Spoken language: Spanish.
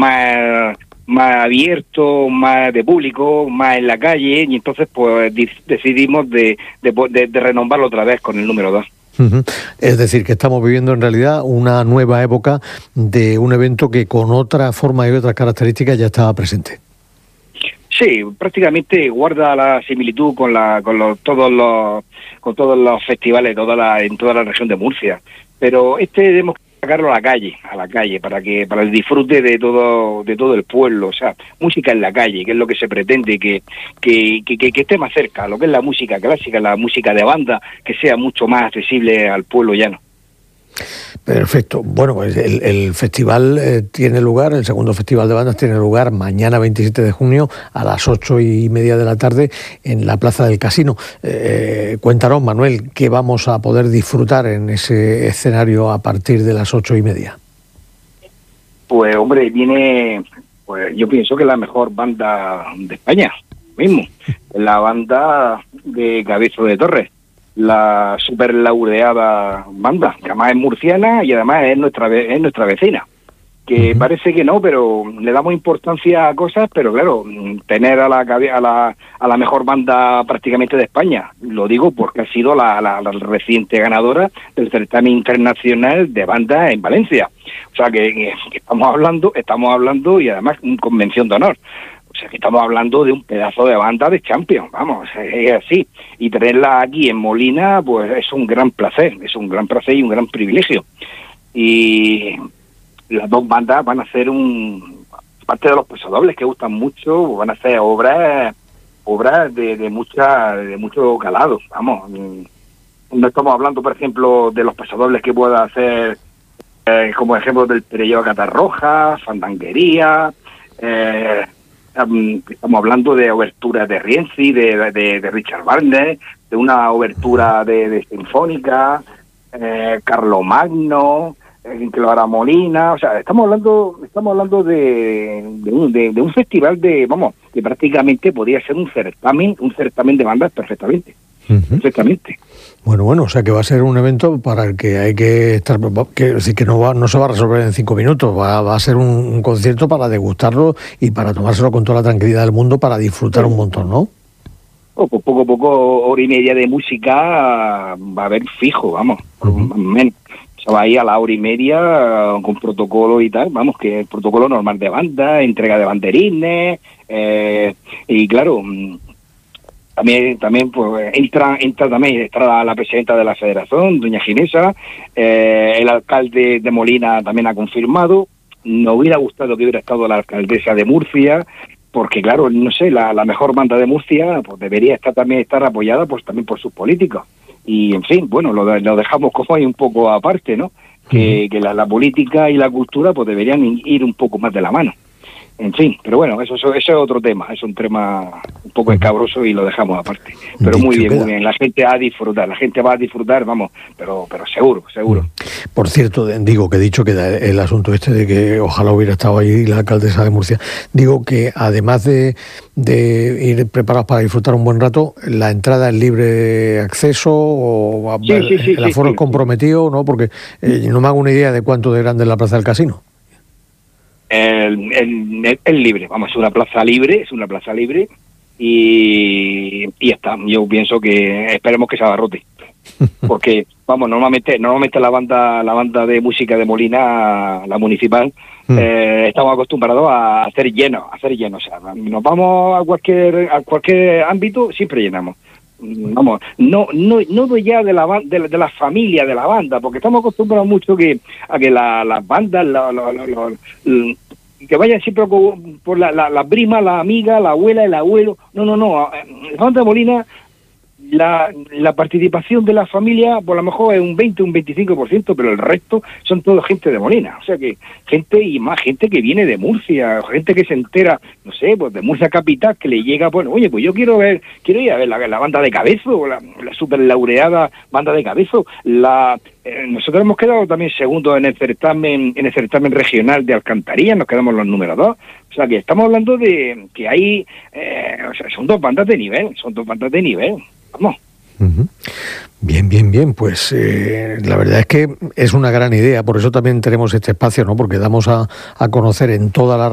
más abierto, más de público, más en la calle, y entonces pues decidimos de renombrarlo otra vez con el número 2. Uh-huh. Es decir, que estamos viviendo en realidad una nueva época de un evento que con otra forma y otras características ya estaba presente. Sí, prácticamente guarda la similitud con todos los festivales en toda la región de Murcia, pero debemos sacarlo a la calle, para el disfrute de todo el pueblo, o sea, música en la calle, que es lo que se pretende, que esté más cerca, lo que es la música clásica, la música de banda, que sea mucho más accesible al pueblo llano. Perfecto. Bueno, pues el festival tiene lugar, el segundo festival de bandas tiene lugar mañana 27 de junio a las 8:30 de la tarde en la Plaza del Casino. Cuéntanos, Manuel, ¿qué vamos a poder disfrutar en ese escenario a partir de las 8:30? Pues hombre, pues yo pienso que la mejor banda de España, mismo, la banda de Cabezo de Torres, la super laureada banda, que además es murciana y además es nuestra vecina, que parece que no, pero le damos importancia a cosas, pero claro, tener a la mejor banda prácticamente de España, lo digo porque ha sido la reciente ganadora del certamen internacional de banda en Valencia, o sea que estamos hablando y además con mención de honor. O sea, que estamos hablando de un pedazo de banda de Champions, vamos, es así. Y tenerla aquí en Molina, pues es un gran placer y un gran privilegio. Y las dos bandas van a hacer aparte de los pasodobles que gustan mucho, van a hacer obras de mucho calado, vamos. No estamos hablando, por ejemplo, de los pasodobles que pueda hacer, como ejemplo del Perelló a Catarroja, Fandanguería, estamos hablando de oberturas de Rienzi, de Richard Wagner, de una obertura de Sinfónica, Carlomagno, que lo hará Molina, o sea, estamos hablando de un festival que prácticamente podría ser un certamen de bandas perfectamente. Perfectamente. Bueno, o sea que va a ser un evento para el que hay que estar, que no se va a resolver en 5 minutos, va a ser un concierto para degustarlo y para tomárselo con toda la tranquilidad del mundo, para disfrutar un montón, ¿no? Poco a poco, hora y media de música va a haber fijo, vamos, se va a ir a la hora y media con protocolo y tal, vamos, que el protocolo normal de banda, entrega de banderines, y claro, también pues entra la presidenta de la federación, doña Ginesa, el alcalde de Molina también ha confirmado. Nos hubiera gustado que hubiera estado la alcaldesa de Murcia, porque claro, no sé, la mejor banda de Murcia pues debería estar apoyada pues también por sus políticos. Y en fin, bueno, lo dejamos como ahí un poco aparte, ¿no? Que la política y la cultura pues deberían ir un poco más de la mano. En fin, pero bueno, eso es otro tema, es un tema un poco escabroso y lo dejamos aparte. Pero muy bien, la gente va a disfrutar, vamos, pero seguro. Por cierto, digo que he dicho que el asunto de que ojalá hubiera estado ahí la alcaldesa de Murcia, digo que además de ir preparados para disfrutar un buen rato, la entrada es libre acceso o el aforo es comprometido, ¿no? Porque no me hago una idea de cuánto de grande es la Plaza del Casino. Es libre, vamos, es una plaza libre y ya está. Yo pienso que esperemos que se abarrote, porque vamos, normalmente la banda de música de Molina, la municipal, estamos acostumbrados a hacer llenos, o sea, nos vamos a cualquier ámbito, siempre llenamos. Vamos, no ya de la familia de la banda, porque estamos acostumbrados mucho a que las bandas que vayan siempre por la prima, la amiga, la abuela, el abuelo. No, la banda de Molina, la participación de la familia por lo mejor es un 20, un 25%, pero el resto son todo gente de Molina, o sea que gente que viene de Murcia, gente que se entera, no sé, pues de Murcia capital, que le llega, bueno, oye, pues yo quiero ir a ver la banda de Cabezo, la super laureada banda de Cabezo. Nosotros hemos quedado también segundos en el certamen regional de Alcantarilla, nos quedamos los números 2, o sea que estamos hablando de que hay, o sea, son dos bandas de nivel, vamos. Bien, pues la verdad es que es una gran idea, por eso también tenemos este espacio, ¿no? Porque damos a conocer en toda la